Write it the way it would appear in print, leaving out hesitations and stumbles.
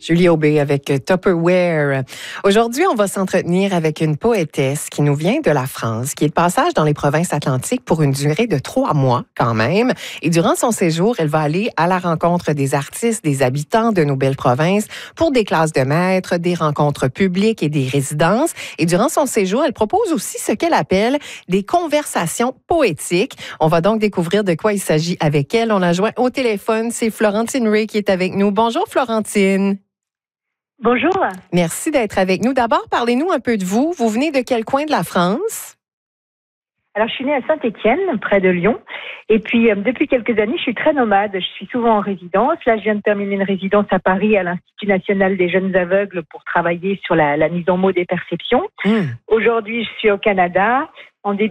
Julie Aubé avec Tupperware. Aujourd'hui, on va s'entretenir avec une poétesse qui nous vient de la France, qui est de passage dans les provinces atlantiques pour une durée de 3 mois quand même. Et durant son séjour, elle va aller à la rencontre des artistes, des habitants de nos belles provinces pour des classes de maîtres, des rencontres publiques et des résidences. Et durant son séjour, elle propose aussi ce qu'elle appelle des conversations poétiques. On va donc découvrir de quoi il s'agit avec elle. On la joint au téléphone. C'est Florentine Ray qui est avec nous. Bonjour Florentine. Bonjour. Merci d'être avec nous. D'abord, parlez-nous un peu de vous. Vous venez de quel coin de la France? Alors, je suis née à Saint-Étienne, près de Lyon. Et puis, depuis quelques années, je suis très nomade. Je suis souvent en résidence. Là, je viens de terminer une résidence à Paris, à l'Institut national des jeunes aveugles, pour travailler sur la mise en mots des perceptions. Aujourd'hui, je suis au Canada. En début